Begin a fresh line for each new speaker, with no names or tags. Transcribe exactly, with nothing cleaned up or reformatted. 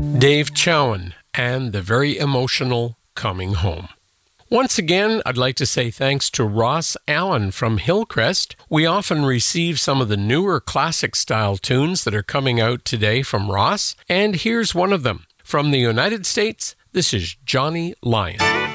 Dave Chowan and the very emotional Coming Home. Once again, I'd like to say thanks to Ross Allen from Hillcrest. We often receive some of the newer classic-style tunes that are coming out today from Ross, and here's one of them. From the United States, this is Johnny Lyon.